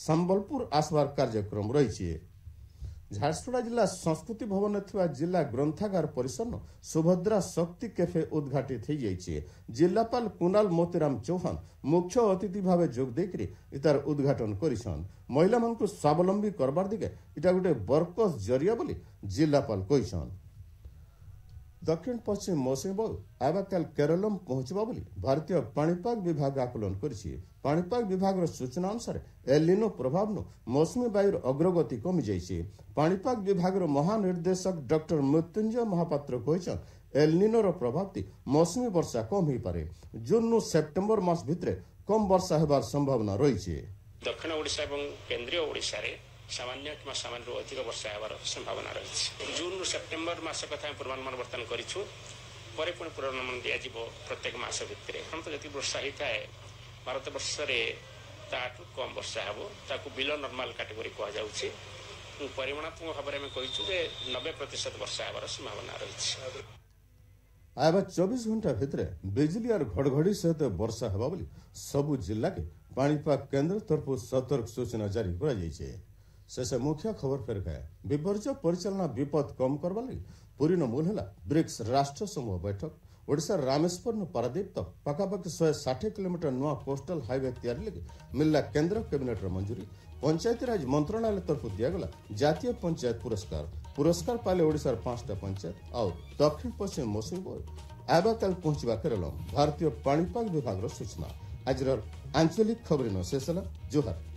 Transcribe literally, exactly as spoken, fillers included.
संबलपुर आसबार कार्यक्रम रही। झारसुगुड़ा जिला संस्कृति भवन जिला ग्रंथागार परिसर सुभद्रा शक्ति कैफे उद्घाटित हो जाइए। जिलापाल कुणाल मोतीराम चौहान मुख्य अतिथि भाव जोगदेक इतार उद्घाटन करिसन। महिला मान स्वावलंबी करबार दिगे इटा गोटे बरकस जरिया बोली जिलापाल कहिसन। दक्षिण पश्चिम मौसुमी बायु आबाकाल केरलम पहुंचबा बोली भारतीय पाणीपाग विभाग आकलन करिछि। पाणीपाग विभाग सूचना अनुसार एलिनो प्रभाव नु मौसुमी वायुर अग्रगति कमी जाइछि। पाणीपाग विभाग महानिर्देशक डॉक्टर मृत्युंजय महापात्र कहिछन एलिनोर प्रभाव थी मौसुमी वर्षा कम हो पारे। जून नु सेप्टेम्बर मास भितरे कम वर्षा हेबार संभावना रही। दक्षिण ओडिशा एवं केंद्रीय ओडिशा रे सामान्य कि सामान्य अधिक वर्षा हेबार संभावना रही। जून रु सेप्टेम्बर मास कथा पूर्वानुमान वर्तन करिछु। परे पुणी पूर्वानुमान दिया जीवो प्रत्येक मास भितरे हम तो जति वर्षा होता है भारत वर्ष रे ताठू कम वर्षा हेबो ताकू बिलो नॉर्मल कैटेगरी कहा जाउछि। परिमाणात्मक भाव में कहिछु जे नब्बे प्रतिशत वर्षा हेबार संभावना रही। आबा चौबीस घंटा भितरे बिजली और घड़घड़ी सहित वर्षा हेबा बोली सबु जिला के पाणीपाग केन्द्र तरफ सतर्क सूचना जारी करा जाइछे। शेष मुख्य खबर फेर गए विपर्य परिचालना विपद कम करवा लगी पुरी मूल है ब्रिक्स राष्ट्र समूह बैठक। ओडिशा रामेश्वर नु पारादीप तक पाखापाखि शहे षाठी किलोमीटर नुआ कोस्टल हाईवे तैयारी लगी मिलला केन्द्र कैबिनेट मंजूरी। पंचायतीराज मंत्रालय तरफ दिगला जातीय पंचायत पुरस्कार। पुरस्कार पाले ओडिशार पांचटा पंचायत और दक्षिण पश्चिम मौसुमी बायु आबाकाल पहुंचवा केरल भारतीय पाणीपाग विभाग सूचना। आज आंचलिक खबर शेष है। जोहार।